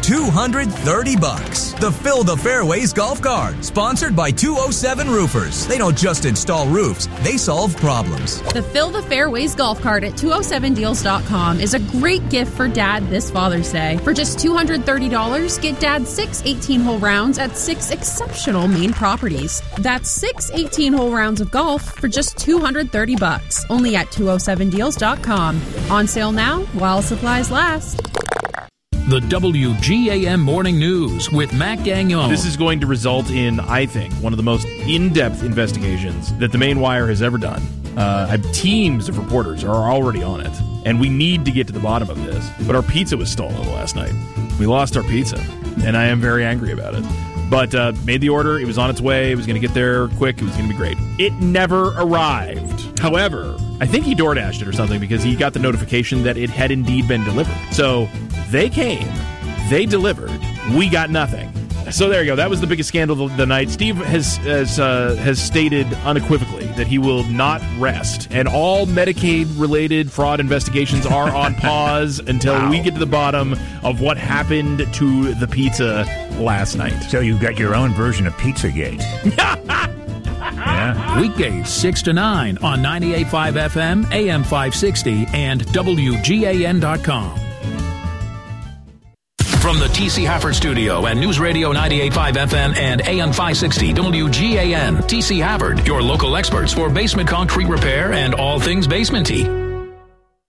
$230. The Fill the Fairways golf cart, sponsored by 207 Roofers. They don't just install roofs, they solve problems. The Fill the Fairways golf cart at 207deals.com is a great gift for Dad this Father's Day. For just $230, get Dad 6 18-hole rounds at 6 exceptional Maine properties. That's 6 18-hole rounds of golf for just $230. Only at 207deals.com. On sale now while supplies last. The WGAM Morning News with Matt Gagnon. This is going to result in, I think, one of the most in-depth investigations that the Maine Wire has ever done. Teams of reporters are already on it, and we need to get to the bottom of this. But our pizza was stolen last night. We lost our pizza, and I am very angry about it. But made the order. It was on its way. It was going to get there quick. It was going to be great. It never arrived. However, I think he DoorDashed it or something because he got the notification that it had indeed been delivered. So they came. They delivered. We got nothing. So there you go. That was the biggest scandal of the night. Steve has stated unequivocally that he will not rest, and all Medicaid-related fraud investigations are on pause until we get to the bottom of what happened to the pizza last night. So you've got your own version of Pizzagate. Yeah. Weekdays 6 to 9 on 98.5 FM, AM 560, and WGAN.com. From the T.C. Hafford Studio and News Radio 98.5 FM and AM 560 WGAN, T.C. Hafford, your local experts for basement concrete repair and all things basement-y.